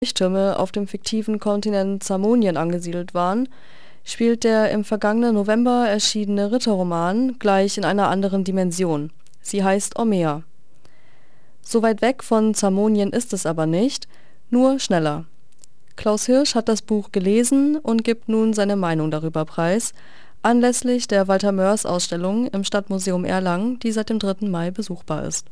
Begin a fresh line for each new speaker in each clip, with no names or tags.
Leuchttürme auf dem fiktiven Kontinent Zamonien angesiedelt waren, spielt der im vergangenen November erschienene Ritterroman gleich in einer anderen Dimension. Sie heißt Ormea. So weit weg von Zamonien ist es aber nicht, nur schneller. Klaus Hirsch hat das Buch gelesen und gibt nun seine Meinung darüber preis, anlässlich der Walther-Moers-Ausstellung im Stadtmuseum Erlangen, die seit dem 3. Mai besuchbar ist.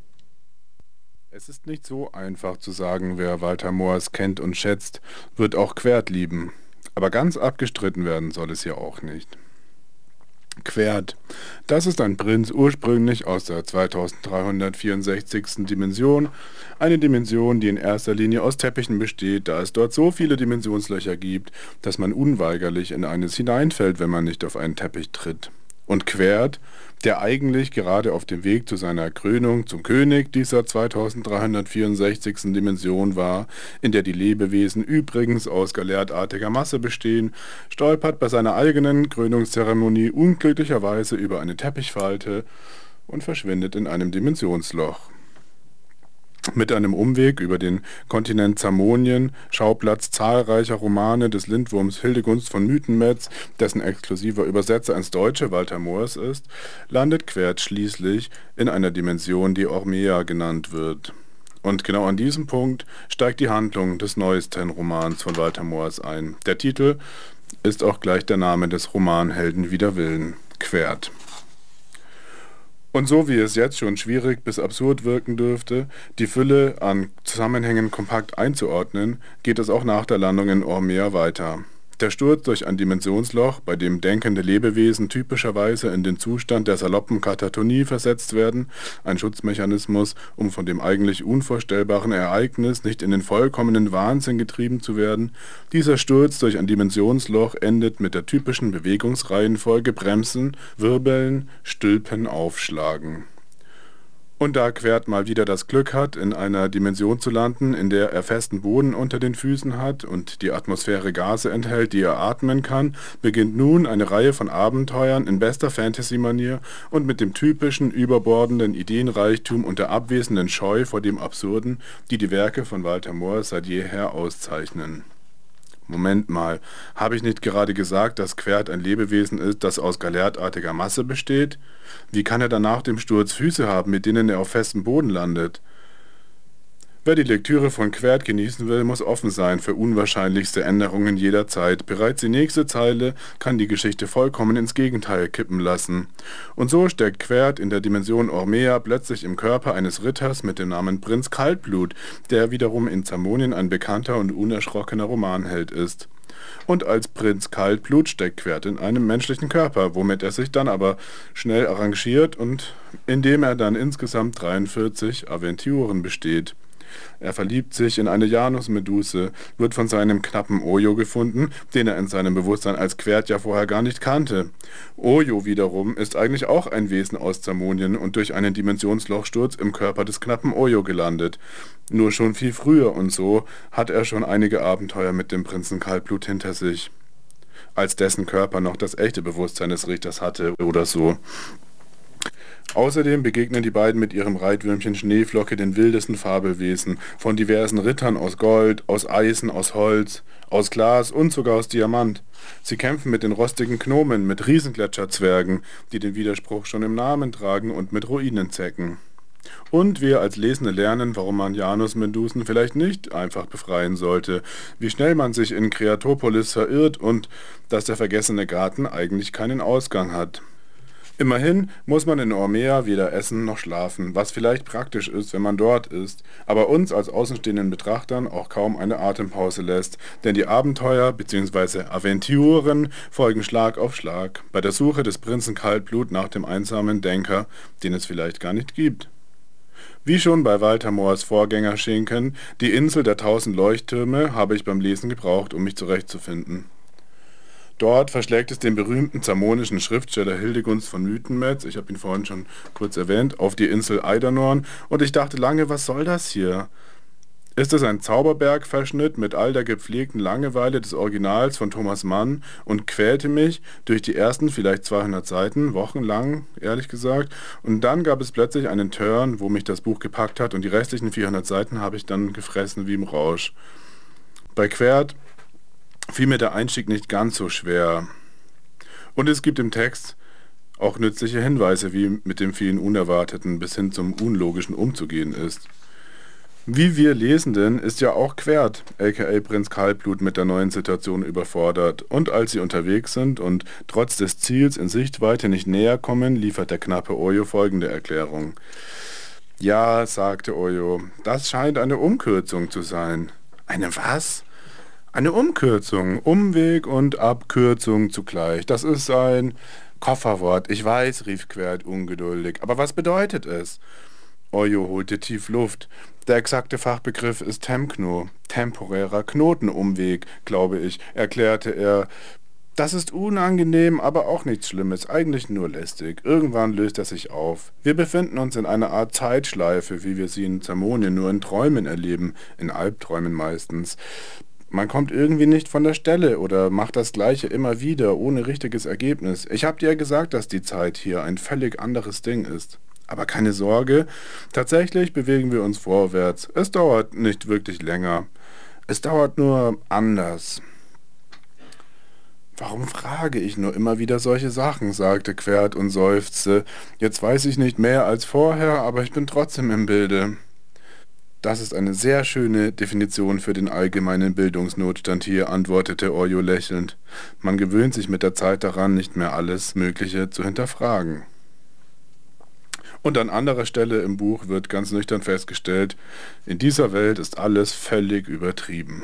Es ist nicht so einfach zu sagen, wer Walther Moers kennt und schätzt, wird auch Quert lieben. Aber ganz abgestritten werden soll es ja auch nicht. Quert, das ist ein Prinz ursprünglich aus der 2364. Dimension, eine Dimension, die in erster Linie aus Teppichen besteht, da es dort so viele Dimensionslöcher gibt, dass man unweigerlich in eines hineinfällt, wenn man nicht auf einen Teppich tritt. Und Quert, der eigentlich gerade auf dem Weg zu seiner Krönung zum König dieser 2364. Dimension war, in der die Lebewesen übrigens aus galertartiger Masse bestehen, stolpert bei seiner eigenen Krönungszeremonie unglücklicherweise über eine Teppichfalte und verschwindet in einem Dimensionsloch. Mit einem Umweg über den Kontinent Zamonien, Schauplatz zahlreicher Romane des Lindwurms Hildegunst von Mythenmetz, dessen exklusiver Übersetzer ins Deutsche Walther Moers ist, landet Quert schließlich in einer Dimension, die Ormea genannt wird. Und genau an diesem Punkt steigt die Handlung des neuesten Romans von Walther Moers ein. Der Titel ist auch gleich der Name des Romanhelden wider Willen, Quert. Und so wie es jetzt schon schwierig bis absurd wirken dürfte, die Fülle an Zusammenhängen kompakt einzuordnen, geht es auch nach der Landung in Ormea weiter. Der Sturz durch ein Dimensionsloch, bei dem denkende Lebewesen typischerweise in den Zustand der saloppen Katatonie versetzt werden, ein Schutzmechanismus, um von dem eigentlich unvorstellbaren Ereignis nicht in den vollkommenen Wahnsinn getrieben zu werden. Dieser Sturz durch ein Dimensionsloch endet mit der typischen Bewegungsreihenfolge Bremsen, Wirbeln, Stülpen, Aufschlagen. Und da Quert mal wieder das Glück hat, in einer Dimension zu landen, in der er festen Boden unter den Füßen hat und die Atmosphäre Gase enthält, die er atmen kann, beginnt nun eine Reihe von Abenteuern in bester Fantasy-Manier und mit dem typischen, überbordenden Ideenreichtum und der abwesenden Scheu vor dem Absurden, die die Werke von Walther Moers seit jeher auszeichnen. Moment mal, habe ich nicht gerade gesagt, dass Quert ein Lebewesen ist, das aus galertartiger Masse besteht? Wie kann er dann nach dem Sturz Füße haben, mit denen er auf festem Boden landet? Wer die Lektüre von Quert genießen will, muss offen sein für unwahrscheinlichste Änderungen jederzeit. Bereits die nächste Zeile kann die Geschichte vollkommen ins Gegenteil kippen lassen. Und so steckt Quert in der Dimension Ormea plötzlich im Körper eines Ritters mit dem Namen Prinz Kaltblut, der wiederum in Zamonien ein bekannter und unerschrockener Romanheld ist. Und als Prinz Kaltblut steckt Quert in einem menschlichen Körper, womit er sich dann aber schnell arrangiert und indem er dann insgesamt 43 Aventuren besteht. Er verliebt sich in eine Janusmeduse, wird von seinem knappen Ojo gefunden, den er in seinem Bewusstsein als Quert ja vorher gar nicht kannte. Ojo wiederum ist eigentlich auch ein Wesen aus Zamonien und durch einen Dimensionslochsturz im Körper des knappen Ojo gelandet. Nur schon viel früher und so hat er schon einige Abenteuer mit dem Prinzen Kaltblut hinter sich, als dessen Körper noch das echte Bewusstsein des Richters hatte oder so. Außerdem begegnen die beiden mit ihrem Reitwürmchen Schneeflocke den wildesten Fabelwesen, von diversen Rittern aus Gold, aus Eisen, aus Holz, aus Glas und sogar aus Diamant. Sie kämpfen mit den rostigen Gnomen, mit Riesengletscherzwergen, die den Widerspruch schon im Namen tragen, und mit Ruinenzecken. Und wir als Lesende lernen, warum man Janusmedusen vielleicht nicht einfach befreien sollte, wie schnell man sich in Kreatopolis verirrt und dass der vergessene Garten eigentlich keinen Ausgang hat. Immerhin muss man in Ormea weder essen noch schlafen, was vielleicht praktisch ist, wenn man dort ist, aber uns als außenstehenden Betrachtern auch kaum eine Atempause lässt, denn die Abenteuer bzw. Aventuren folgen Schlag auf Schlag bei der Suche des Prinzen Kaltblut nach dem einsamen Denker, den es vielleicht gar nicht gibt. Wie schon bei Walther Moers Vorgänger Schinken, die Insel der 1000 Leuchttürme, habe ich beim Lesen gebraucht, um mich zurechtzufinden. Dort verschlägt es den berühmten zamonischen Schriftsteller Hildegunst von Mythenmetz, ich habe ihn vorhin schon kurz erwähnt, auf die Insel Eidanorn und ich dachte lange, was soll das hier? Ist es ein Zauberbergverschnitt mit all der gepflegten Langeweile des Originals von Thomas Mann und quälte mich durch die ersten vielleicht 200 Seiten, wochenlang, ehrlich gesagt, und dann gab es plötzlich einen Turn, wo mich das Buch gepackt hat und die restlichen 400 Seiten habe ich dann gefressen wie im Rausch. Bei Quert fiel mir der Einstieg nicht ganz so schwer. Und es gibt im Text auch nützliche Hinweise, wie mit dem vielen Unerwarteten bis hin zum Unlogischen umzugehen ist. Wie wir Lesenden ist ja auch Quert, aka Prinz Kaltblut, mit der neuen Situation überfordert. Und als sie unterwegs sind und trotz des Ziels in Sichtweite nicht näher kommen, liefert der knappe Ojo folgende Erklärung. Ja, sagte Ojo, das scheint eine Umkürzung zu sein. Eine was? Eine Umkürzung, Umweg und Abkürzung zugleich. Das ist ein Kofferwort. Ich weiß, rief Quert ungeduldig. Aber was bedeutet es? Ojo holte tief Luft. Der exakte Fachbegriff ist Temkno, temporärer Knotenumweg, glaube ich, erklärte er. Das ist unangenehm, aber auch nichts Schlimmes, eigentlich nur lästig. Irgendwann löst er sich auf. Wir befinden uns in einer Art Zeitschleife, wie wir sie in Zamonien nur in Träumen erleben, in Albträumen meistens. Man kommt irgendwie nicht von der Stelle oder macht das Gleiche immer wieder, ohne richtiges Ergebnis. Ich habe dir ja gesagt, dass die Zeit hier ein völlig anderes Ding ist. Aber keine Sorge, tatsächlich bewegen wir uns vorwärts. Es dauert nicht wirklich länger. Es dauert nur anders. Warum frage ich nur immer wieder solche Sachen, sagte Quert und seufzte. Jetzt weiß ich nicht mehr als vorher, aber ich bin trotzdem im Bilde. Das ist eine sehr schöne Definition für den allgemeinen Bildungsnotstand hier, antwortete Ojo lächelnd. Man gewöhnt sich mit der Zeit daran, nicht mehr alles Mögliche zu hinterfragen. Und an anderer Stelle im Buch wird ganz nüchtern festgestellt, in dieser Welt ist alles völlig übertrieben.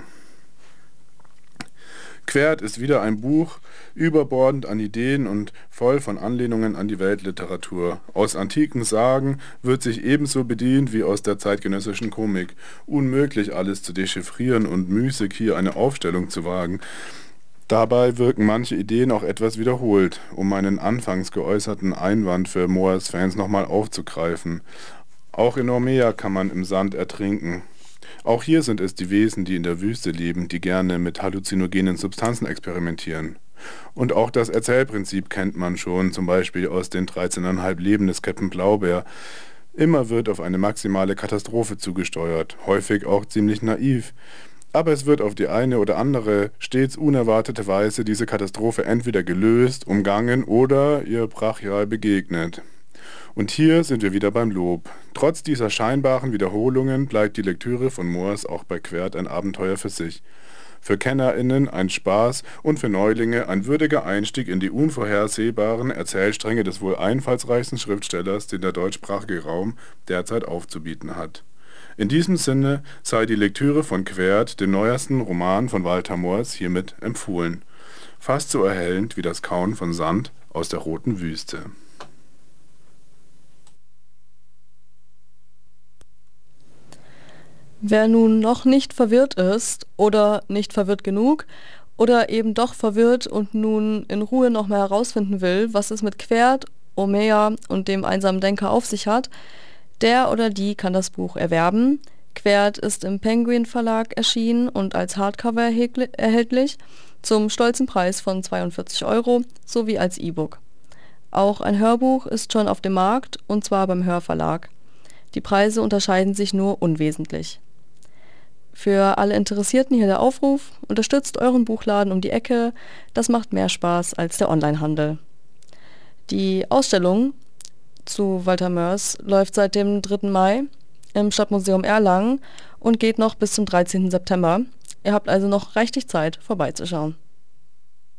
Quert ist wieder ein Buch, überbordend an Ideen und voll von Anlehnungen an die Weltliteratur. Aus antiken Sagen wird sich ebenso bedient wie aus der zeitgenössischen Komik. Unmöglich, alles zu dechiffrieren und müßig, hier eine Aufstellung zu wagen. Dabei wirken manche Ideen auch etwas wiederholt, um meinen anfangs geäußerten Einwand für Moas-Fans nochmal aufzugreifen. Auch in Ormea kann man im Sand ertrinken. Auch hier sind es die Wesen, die in der Wüste leben, die gerne mit halluzinogenen Substanzen experimentieren. Und auch das Erzählprinzip kennt man schon, zum Beispiel aus den 13,5 Leben des Käpt'n Blaubeer. Immer wird auf eine maximale Katastrophe zugesteuert, häufig auch ziemlich naiv. Aber es wird auf die eine oder andere, stets unerwartete Weise diese Katastrophe entweder gelöst, umgangen oder ihr brachial begegnet. Und hier sind wir wieder beim Lob. Trotz dieser scheinbaren Wiederholungen bleibt die Lektüre von Moas auch bei Quert ein Abenteuer für sich. Für KennerInnen ein Spaß und für Neulinge ein würdiger Einstieg in die unvorhersehbaren Erzählstränge des wohl einfallsreichsten Schriftstellers, den der deutschsprachige Raum derzeit aufzubieten hat. In diesem Sinne sei die Lektüre von Quert, dem neuesten Roman von Walter Moers, hiermit empfohlen. Fast so erhellend wie das Kauen von Sand aus der roten Wüste.
Wer nun noch nicht verwirrt ist oder nicht verwirrt genug oder eben doch verwirrt und nun in Ruhe noch mal herausfinden will, was es mit Quert, Ormea und dem einsamen Denker auf sich hat, der oder die kann das Buch erwerben. Quert ist im Penguin Verlag erschienen und als Hardcover erhältlich, zum stolzen Preis von 42 € sowie als E-Book. Auch ein Hörbuch ist schon auf dem Markt, und zwar beim Hörverlag. Die Preise unterscheiden sich nur unwesentlich. Für alle Interessierten hier der Aufruf: Unterstützt euren Buchladen um die Ecke, das macht mehr Spaß als der Onlinehandel. Die Ausstellung zu Walter Moers läuft seit dem 3. Mai im Stadtmuseum Erlangen und geht noch bis zum 13. September. Ihr habt also noch reichlich Zeit, vorbeizuschauen.